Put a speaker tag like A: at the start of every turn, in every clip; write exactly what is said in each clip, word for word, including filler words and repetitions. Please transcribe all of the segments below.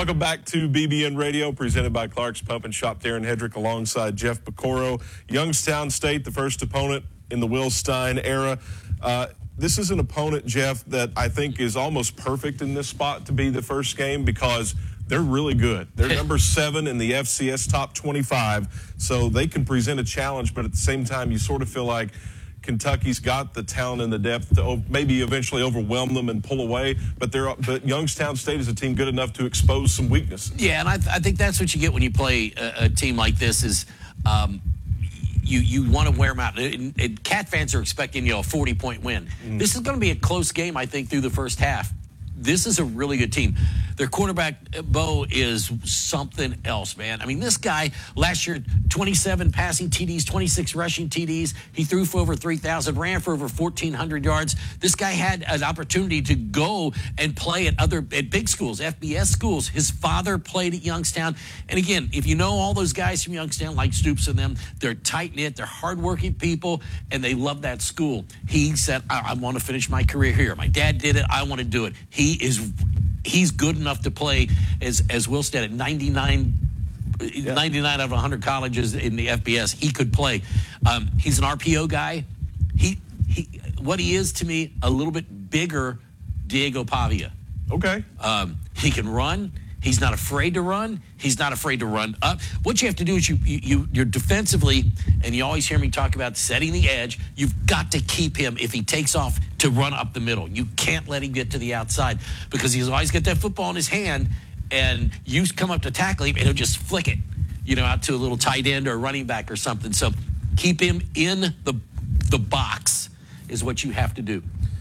A: Welcome back to B B N Radio, presented by Clark's Pump and Shop there in Hedrick, alongside Jeff Piecoro. Youngstown State, the first opponent in the Will Stein era. Uh, this is an opponent, Jeff, that I think is almost perfect in this spot to be the first game because they're really good. They're number seven in the F C S top twenty-five, so they can present a challenge, but at the same time, you sort of feel like Kentucky's got the talent and the depth to maybe eventually overwhelm them and pull away, but they're but Youngstown State is a team good enough to expose some weaknesses.
B: Yeah, and I, th- I think that's what you get when you play a, a team like this is um, you you want to wear them out. And, and Cat fans are expecting, you know, a forty-point win. Mm. This is going to be a close game, I think, through the first half. This is a really good team. Their quarterback, Bo, is something else, man. I mean, this guy, last year, twenty-seven passing T Ds, twenty-six rushing T Ds. He threw for over three thousand, ran for over fourteen hundred yards. This guy had an opportunity to go and play at other at big schools, F B S schools. His father played at Youngstown. And again, if you know all those guys from Youngstown, like Stoops and them, they're tight-knit, they're hardworking people, and they love that school. He said, I, I want to finish my career here. My dad did it. I want to do it. He is he's good enough to play as as Will said at ninety-nine, yeah. ninety-nine out of one hundred colleges in the F B S. He could play. Um, he's an R P O guy. He he what he is to me a little bit bigger Diego Pavia.
A: Okay.
B: Um, he can run. He's not afraid to run. He's not afraid to run up. What you have to do is you, you, you, you're defensively, and you always hear me talk about setting the edge. You've got to keep him, if he takes off, to run up the middle. You can't let him get to the outside because he's always got that football in his hand, and you come up to tackle him, and he'll just flick it, you know, out to a little tight end or a running back or something. So keep him in the the box is what you have to do.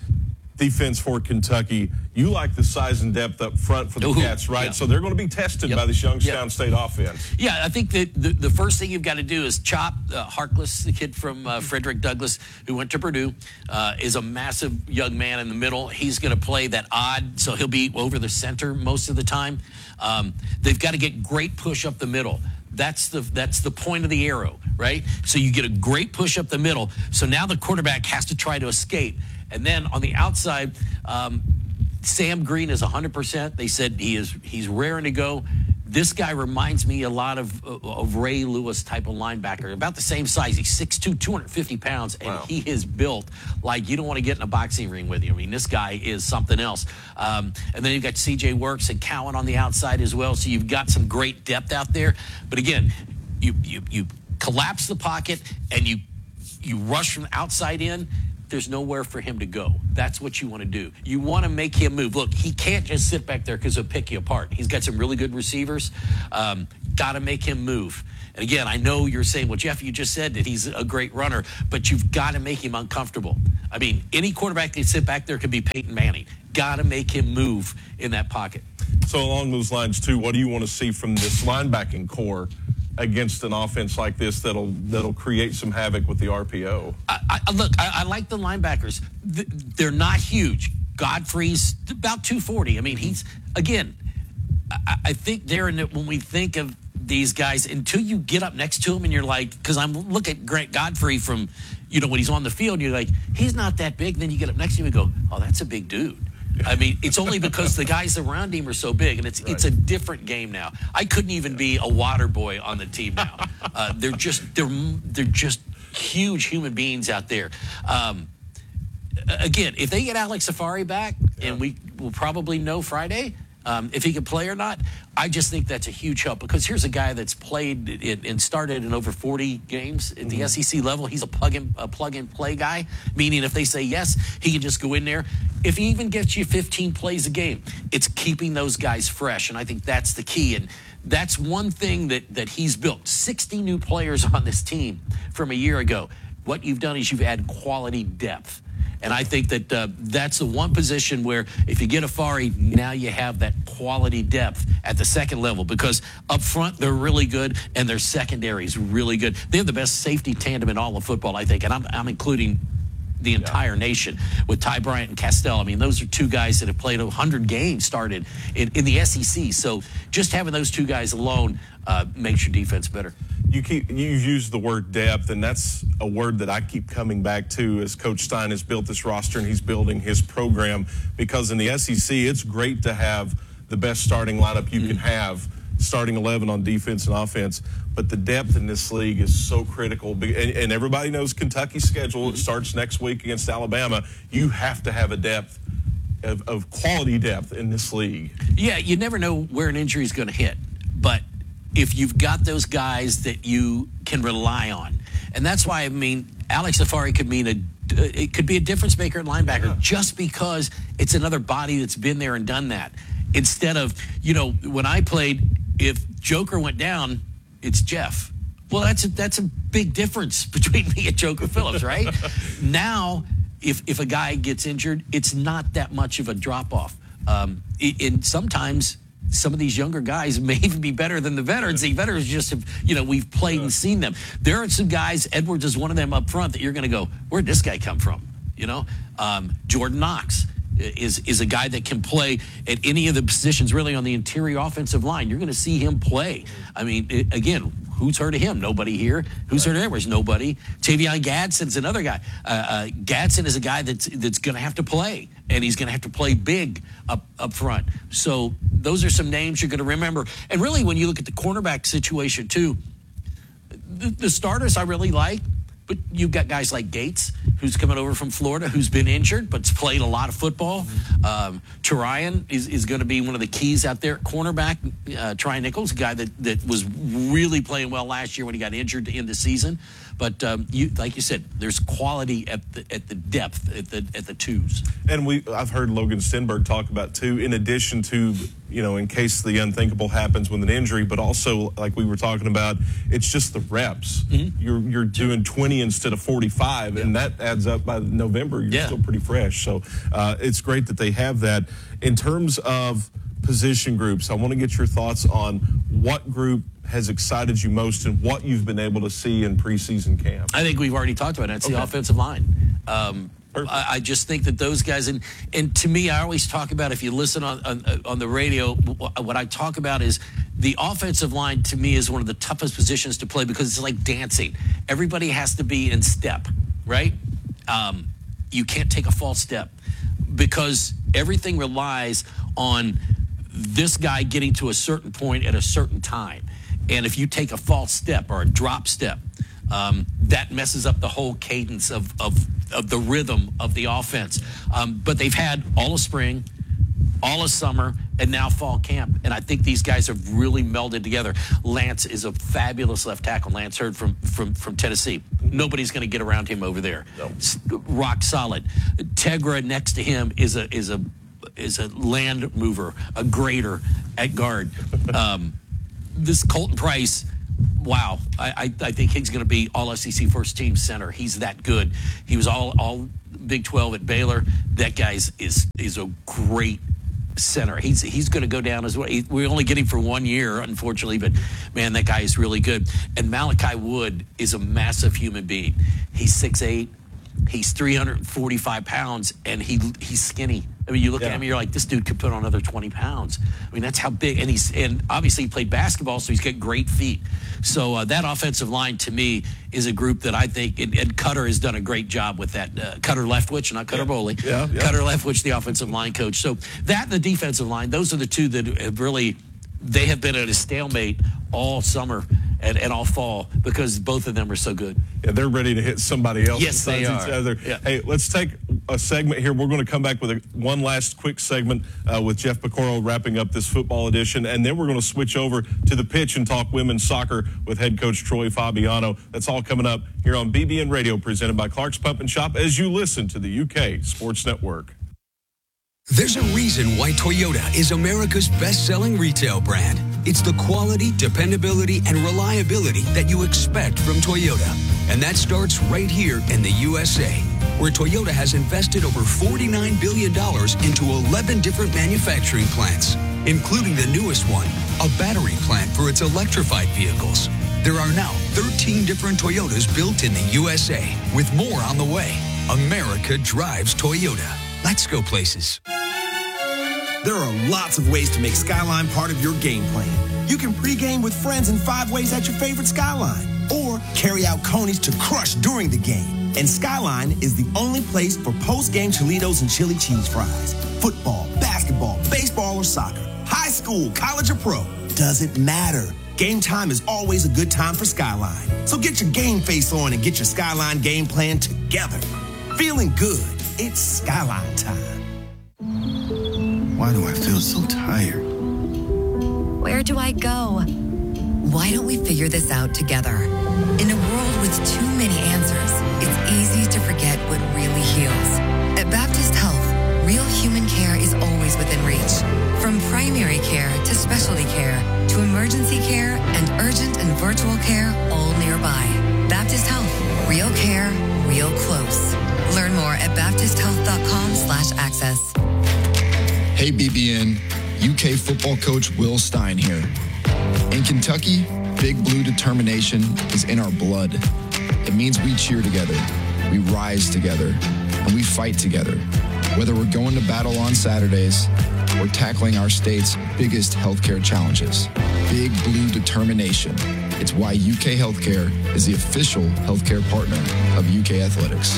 A: Defense for Kentucky. You like the size and depth up front for the
B: Ooh,
A: Cats, right?
B: yeah.
A: So they're going to be tested
B: yep.
A: by this Youngstown
B: yep.
A: State offense.
B: Yeah, I think that the, the first thing you've got to do is chop uh, Harkless, the kid from uh, Frederick Douglass, who went to Purdue, uh, is a massive young man in the middle. He's going to play that odd, so he'll be over the center most of the time. Um, they've got to get great push up the middle. That's the that's the point of the arrow, right? So you get a great push up the middle. So now the quarterback has to try to escape. And then on the outside, um, Sam Green is one hundred percent. They said he is he's raring to go. This guy reminds me a lot of, of Ray Lewis type of linebacker, about the same size. He's six two, two hundred fifty pounds, and wow. he is built like you don't want to get in a boxing ring with you. I mean, this guy is something else. Um, and then you've got C J Works and Cowan on the outside as well, so you've got some great depth out there. But again, you you, you collapse the pocket and you you rush from outside in. There's nowhere for him to go. That's what you want to do. You want to make him move. Look, he can't just sit back there because he'll pick you apart. He's got some really good receivers. Um, got to make him move. And again, I know you're saying, well, Jeff, you just said that he's a great runner, but you've got to make him uncomfortable. I mean, any quarterback that sit back there could be Peyton Manning. Got to make him move in that pocket.
A: So along those lines, too, what do you want to see from this linebacking core against an offense like this that'll that'll create some havoc with the R P O?
B: I, I, look, I, I like the linebackers. They're not huge. Godfrey's about two forty. I mean, he's, again, I, I think there in the, when we think of these guys, until you get up next to him and you're like, because I'm look at Grant Godfrey from, you know, when he's on the field, you're like, he's not that big. Then you get up next to him and go, oh, that's a big dude. I mean, it's only because the guys around him are so big, and it's right. it's a different game now. I couldn't even be a water boy on the team now. Uh, they're just they're they're just huge human beings out there. Um, again, if they get Alex Safari back, yeah. and we will probably know Friday um, if he can play or not, I just think that's a huge help because here's a guy that's played in, and started in over forty games at the mm-hmm. S E C level. He's a plug and a plug and play guy, meaning if they say yes, he can just go in there. If he even gets you fifteen plays a game, it's keeping those guys fresh, and I think that's the key. And that's one thing that that he's built. sixty new players on this team from a year ago. What you've done is you've added quality depth. And I think that uh, that's the one position where if you get Afari, now you have that quality depth at the second level because up front, they're really good, and their secondary is really good. They have the best safety tandem in all of football, I think, and I'm, I'm including the entire yeah. nation with Ty Bryant and Castell. I mean, those are two guys that have played one hundred games started in, in the S E C. So just having those two guys alone uh, makes your defense better.
A: You keep you use the word depth, and that's a word that I keep coming back to as Coach Stein has built this roster and he's building his program because in the S E C, it's great to have the best starting lineup you mm-hmm. can have, starting eleven on defense and offense. But the depth in this league is so critical. And, and everybody knows Kentucky's schedule. It starts next week against Alabama. You have to have a depth, of, of quality depth in this league.
B: Yeah, you never know where an injury is going to hit. But if you've got those guys that you can rely on, and that's why, I mean, Alex Safari could mean a it could be a difference maker at linebacker yeah. just because it's another body that's been there and done that. Instead of, you know, when I played, if Joker went down, it's Jeff. Well, that's a, that's a big difference between me and Joker Phillips, right? Now, if if a guy gets injured, it's not that much of a drop-off. Um, and sometimes some of these younger guys may even be better than the veterans. The veterans just have, you know, we've played and seen them. There are some guys, Edwards is one of them up front, that you're going to go, where'd this guy come from? You know, um, Jordan Knox is is a guy that can play at any of the positions really on the interior offensive line. You're going to see him play. I mean, it, again, who's heard of him? Nobody here. Who's heard of Edwards? Nobody. Tavion Gadsden's another guy. Uh, uh, Gadsden is a guy that's that's going to have to play, and he's going to have to play big up up front. So those are some names you're going to remember. And really, when you look at the cornerback situation too, the, the starters I really like. But you've got guys like Gates, who's coming over from Florida, who's been injured, but's played a lot of football. Um, Turian is, is going to be one of the keys out there. Cornerback, uh, Try Nichols, a guy that, that was really playing well last year when he got injured in the season. But um, you, like you said, there's quality at the at the depth at the at the twos.
A: And we, I've heard Logan Stenberg talk about too. In addition to, you know, in case the unthinkable happens with an injury, but also like we were talking about, it's just the reps. Mm-hmm. You're you're doing twenty instead of forty-five, yeah. and that adds up by November. You're yeah. still pretty fresh. So uh, it's great that they have that. In terms of position groups, I want to get your thoughts on what group has excited you most and what you've been able to see in preseason camp.
B: I think we've already talked about it. It's okay. The offensive line. Um, I, I just think that those guys, and and to me, I always talk about, if you listen on, on on the radio, what I talk about is the offensive line. To me, is one of the toughest positions to play because it's like dancing. Everybody has to be in step, right? Um, you can't take a false step because everything relies on this guy getting to a certain point at a certain time. And if you take a false step or a drop step, um, that messes up the whole cadence of, of, of the rhythm of the offense. Um, but they've had all of spring, all of summer, and now fall camp. And I think these guys have really melded together. Lance is a fabulous left tackle. Lance Heard from, from, from Tennessee. Nobody's going to get around him over there. No. Rock solid. Tegra next to him is a is a is a land mover, a grader at guard. Um, this Colton Price, wow, I, I, I think he's going to be all S E C first team center. He's that good. He was all all Big twelve at Baylor. That guy's is is a great center. He's he's going to go down as well. He, we only get him for one year, unfortunately, but man, that guy is really good. And Malachi Wood is a massive human being. He's six eight. He's three hundred forty-five pounds, and he he's skinny. I mean, you look yeah. at him, you're like, this dude could put on another twenty pounds. I mean, that's how big. And he's and obviously he played basketball, so he's got great feet. So uh, that offensive line, to me, is a group that I think, and, and Cutter has done a great job with that. Uh, Cutter Leftwich, not Cutter
A: yeah.
B: Bowley.
A: Yeah, yeah.
B: Cutter Leftwich, the offensive line coach. So that and the defensive line, those are the two that have really, they have been at a stalemate all summer and, and all fall because both of them are so good.
A: Yeah, they're ready to hit somebody else.
B: Yes, they are.
A: Each other.
B: Yeah.
A: Hey, let's take a segment here. We're going to come back with a, one last quick segment uh, with Jeff Piecoro wrapping up this football edition, and then we're going to switch over to the pitch and talk women's soccer with head coach Troy Fabiano. That's all coming up here on B B N Radio, presented by Clark's Pump and Shop, as you listen to the U K Sports Network.
C: There's a reason why Toyota is America's best-selling retail brand. It's the quality, dependability, and reliability that you expect from Toyota. And that starts right here in the U S A, where Toyota has invested over forty-nine billion dollars into eleven different manufacturing plants, including the newest one, a battery plant for its electrified vehicles. There are now thirteen different Toyotas built in the U S A, with more on the way. America drives Toyota. Let's go places.
D: There are lots of ways to make Skyline part of your game plan. You can pregame with friends in five ways at your favorite Skyline, or carry out conies to crush during the game. And Skyline is the only place for post-game Cholitos and chili cheese fries. Football, basketball, baseball, or soccer. school, college, or pro. Doesn't matter. Game time is always a good time for Skyline. So get your game face on and get your Skyline game plan together. Feeling good. It's Skyline time.
E: Why do I feel so tired?
F: Where do I go? Why don't we figure this out together? In a world with too many answers, it's easy to forget what really heals. At Baptist Health, real human care is always within reach. From primary care to specialty care to emergency care and urgent and virtual care, all nearby. Baptist Health, real care, real close. Learn more at baptisthealth.com slash access.
G: Hey B B N, U K football coach Will Stein here. In Kentucky, Big Blue determination is in our blood. It means we cheer together, we rise together, and we fight together. Whether we're going to battle on Saturdays or tackling our state's biggest healthcare challenges. Big Blue determination. It's why U K Healthcare is the official healthcare partner of U K Athletics.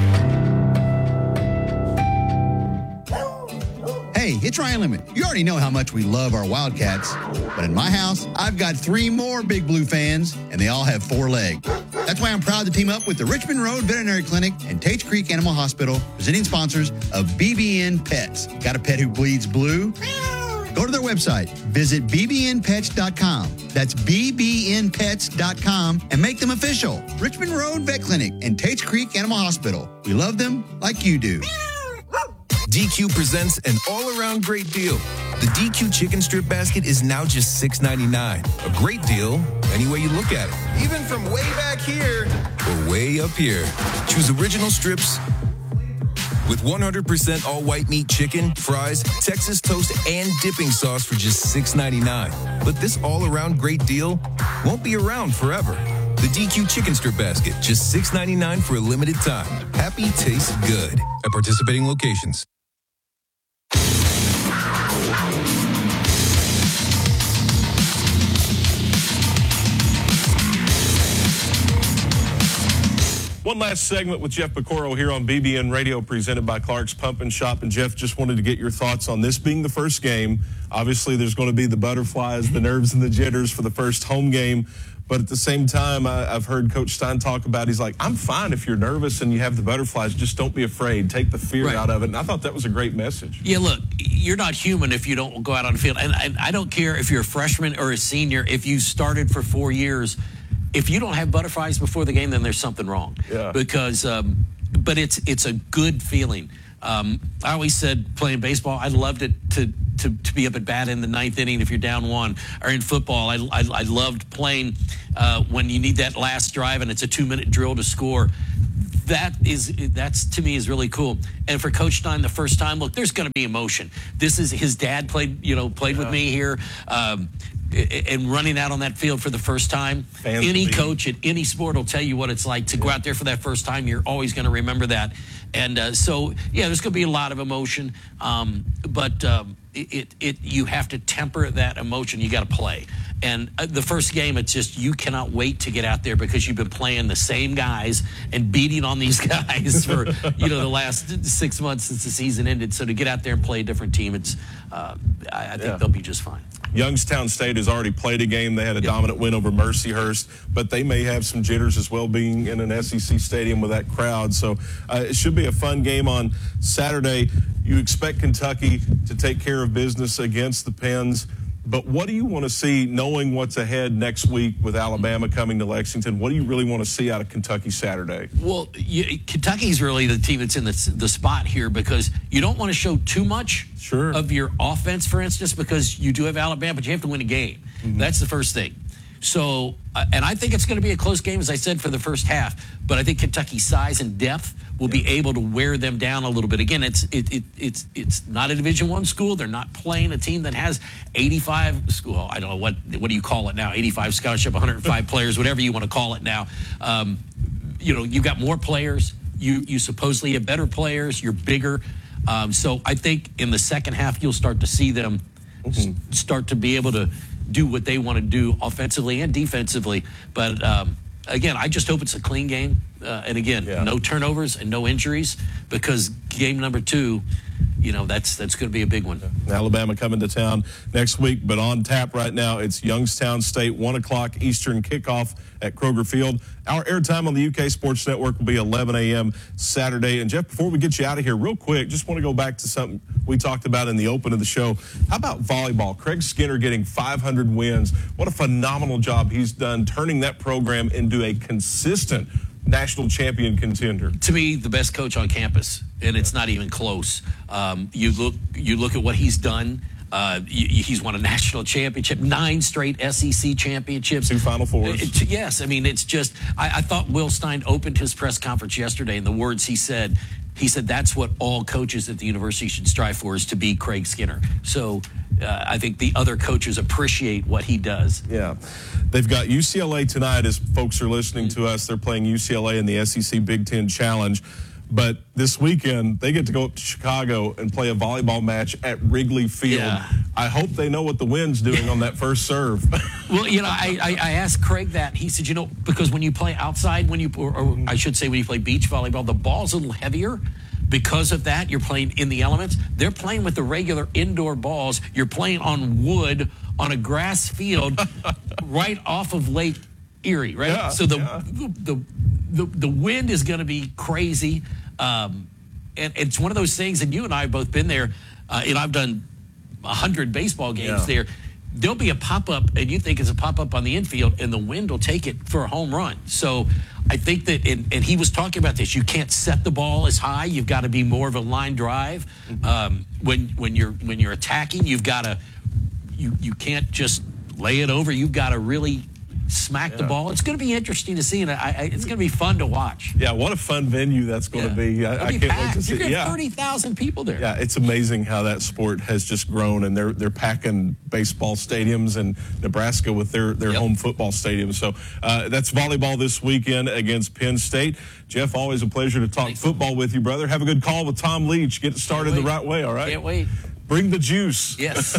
H: Hey, it's Ryan Lemon. You already know how much we love our Wildcats, but in my house, I've got three more Big Blue fans, and they all have four legs. That's why I'm proud to team up with the Richmond Road Veterinary Clinic and Tate's Creek Animal Hospital, presenting sponsors of B B N Pets. Got a pet who bleeds blue? Go to their website, visit b b n pets dot com. That's b b n pets dot com and make them official. Richmond Road Vet Clinic and Tate's Creek Animal Hospital. We love them like you do.
I: D Q presents an all-around great deal. The D Q chicken strip basket is now just six ninety-nine. A great deal any way you look at it. Even from way back here or way up here. Choose original strips with one hundred percent all-white meat chicken, fries, Texas toast, and dipping sauce for just six ninety-nine. But this all-around great deal won't be around forever. The D Q chicken strip basket, just six ninety-nine for a limited time. Happy tastes good at participating locations.
A: One last segment with Jeff Piccoro here on B B N Radio, presented by Clark's Pump and Shop. And Jeff, just wanted to get your thoughts on this being the first game. Obviously, there's going to be the butterflies, the nerves, and the jitters for the first home game. But at the same time, I, I've heard Coach Stein talk about, he's like, I'm fine if you're nervous and you have the butterflies. Just don't be afraid. Take the fear
B: Right.
A: out of it. And I thought that was a great message.
B: Yeah, look, you're not human if you don't go out on the field. And, and I don't care if you're a freshman or a senior, if you started for four years. If you don't have butterflies before the game, then there's something wrong.
A: Yeah.
B: Because, um, but it's it's a good feeling. Um, I always said playing baseball, I loved it to, to to be up at bat in the ninth inning if you're down one. Or in football, I I, I loved playing uh, when you need that last drive and it's a two minute drill to score. That is that's to me is really cool. And for Coach Stein, the first time, look, there's going to be emotion. This is his dad played you know played yeah. with me here. Um, and running out on that field for the first time. Fans any coach at any sport will tell you what it's like to go out there for that first time. You're always going to remember that. And uh, so, yeah, there's going to be a lot of emotion. Um, but um, it, it you have to temper that emotion. You got to play. And uh, the first game, it's just you cannot wait to get out there because you've been playing the same guys and beating on these guys for, you know, the last six months since the season ended. So to get out there and play a different team, it's uh, I, I think yeah. they'll be just fine.
A: Youngstown State has already played a game. They had a yep. dominant win over Mercyhurst, but they may have some jitters as well being in an S E C stadium with that crowd. So uh, it should be a fun game on Saturday. You expect Kentucky to take care of business against the Pens. But what do you want to see, knowing what's ahead next week with Alabama coming to Lexington? What do you really want to see out of Kentucky Saturday?
B: Well, you, Kentucky's really the team that's in the, the spot here because you don't want to show too much
A: sure.
B: of your offense, for instance, because you do have Alabama, but you have to win a game. Mm-hmm. That's the first thing. So, uh, and I think it's going to be a close game, as I said, for the first half. But I think Kentucky's size and depth will yeah. be able to wear them down a little bit. Again, it's it, it it's it's not a Division One school. They're not playing a team that has eighty-five school. I don't know what what do you call it now? eighty-five scholarship, one hundred five players, whatever you want to call it now. Um, you know, you've got more players. You you supposedly have better players. You're bigger. Um, so I think in the second half you'll start to see them mm-hmm. s- start to be able to do what they want to do offensively and defensively. But um, again, I just hope it's a clean game. Uh, and again, yeah. no turnovers and no injuries, because game number two, you know, that's that's going to be a big one.
A: Alabama coming to town next week, but on tap right now, it's Youngstown State, one o'clock Eastern kickoff at Kroger Field. Our airtime on the U K Sports Network will be eleven a.m. Saturday. And, Jeff, before we get you out of here, real quick, just want to go back to something we talked about in the open of the show. How about volleyball? Craig Skinner getting five hundred wins. What a phenomenal job he's done turning that program into a consistent national champion contender.
B: To me, the best coach on campus, and it's not even close. Um, you look, you look at what he's done. Uh, he's won a national championship, nine straight S E C championships.
A: Two Final Fours.
B: It, yes, I mean, it's just, I, I thought Will Stein opened his press conference yesterday, and the words he said, he said that's what all coaches at the university should strive for, is to be Craig Skinner. So uh, I think the other coaches appreciate what he does.
A: Yeah. They've got U C L A tonight as folks are listening to us. They're playing U C L A in the S E C Big Ten Challenge. But this weekend, they get to go up to Chicago and play a volleyball match at Wrigley Field.
B: Yeah.
A: I hope they know what the wind's doing on that first serve.
B: Well, you know, I, I, I asked Craig that. He said, you know, because when you play outside, when you, or, or I should say when you play beach volleyball, the ball's a little heavier. Because of that, you're playing in the elements. They're playing with the regular indoor balls. You're playing on wood on a grass field right off of Lake Erie, right?
A: Yeah,
B: so the,
A: yeah.
B: the, the the the wind is going to be crazy. Um, and it's one of those things, and you and I have both been there, uh, and I've done one hundred baseball games
A: Yeah.
B: there. There'll be a pop-up, and you think it's a pop-up on the infield, and the wind will take it for a home run. So I think that, and, and he was talking about this, you can't set the ball as high. You've got to be more of a line drive. Um, when when you're when you're attacking, you've got to, you, you can't just lay it over. You've got to really smack
A: Yeah.
B: the ball. It's going to be interesting to see, and I, I, it's going to be fun to watch.
A: Yeah, what a fun venue that's going
B: Yeah.
A: to be. I,
B: It'll
A: I
B: be
A: can't
B: packed.
A: wait to see.
B: You're going to
A: Yeah.
B: have thirty thousand people there.
A: Yeah, it's amazing how that sport has just grown, and they're they're packing baseball stadiums in Nebraska with their, their
B: Yep.
A: home football stadiums. So uh, that's volleyball this weekend against Penn State. Jeff, always a pleasure to talk
B: Thanks.
A: football with you, brother. Have a good call with Tom Leach. Get it started the
B: wait.
A: right way, all right?
B: Can't wait.
A: Bring the juice.
B: Yes.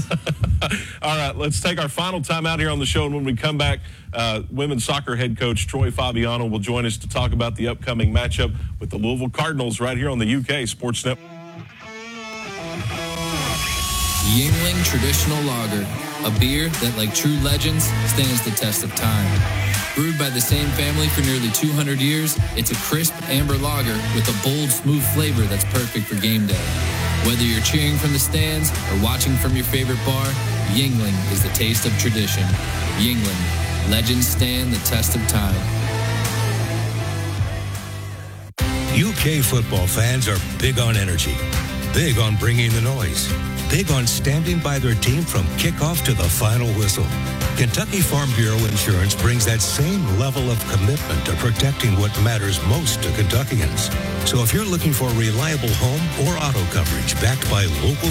A: All right, let's take our final time out here on the show, and when we come back, uh, women's soccer head coach Troy Fabiano will join us to talk about the upcoming matchup with the Louisville Cardinals right here on the U K Sports Network.
J: Yingling Traditional Lager, a beer that, like true legends, stands the test of time. Brewed by the same family for nearly two hundred years, it's a crisp amber lager with a bold, smooth flavor that's perfect for game day. Whether you're cheering from the stands or watching from your favorite bar, Yingling is the taste of tradition. Yingling, legends stand the test of time.
K: U K football fans are big on energy, big on bringing the noise, big on standing by their team from kickoff to the final whistle. Kentucky Farm Bureau Insurance brings that same level of commitment to protecting what matters most to Kentuckians. So if you're looking for reliable home or auto coverage backed by local